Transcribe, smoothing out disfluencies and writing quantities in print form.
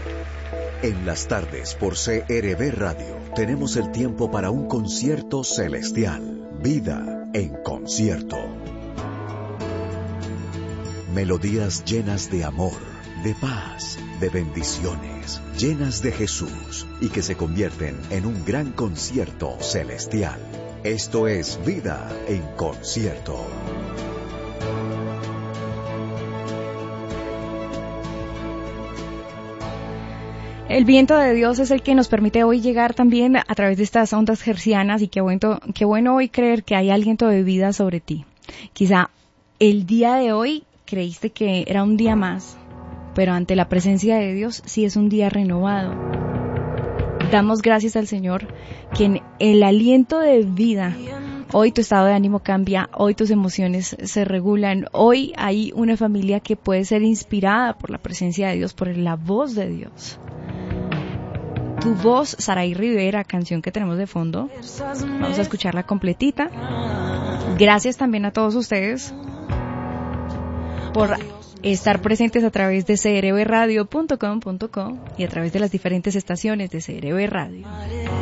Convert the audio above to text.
En las tardes por CRB Radio tenemos el tiempo para un concierto celestial. Vida en concierto. Melodías llenas de amor, de paz, de bendiciones, llenas de Jesús y que se convierten en un gran concierto celestial. Esto es Vida en concierto. El viento de Dios es el que nos permite hoy llegar también a través de estas ondas hercianas y qué bueno hoy creer que hay aliento de vida sobre ti. Quizá el día de hoy creíste que era un día más, pero ante la presencia de Dios sí es un día renovado. Damos gracias al Señor que en el aliento de vida, hoy tu estado de ánimo cambia, hoy tus emociones se regulan, hoy hay una familia que puede ser inspirada por la presencia de Dios, por la voz de Dios. Tu voz, Saraí Rivera, canción que tenemos de fondo, vamos a escucharla completita. Gracias también a todos ustedes por estar presentes a través de crbradio.com.co y a través de las diferentes estaciones de CRB Radio.